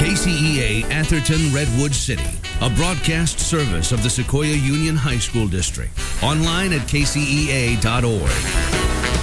KCEA Atherton Redwood City, a broadcast service of the Sequoia Union High School District. Online at kcea.org.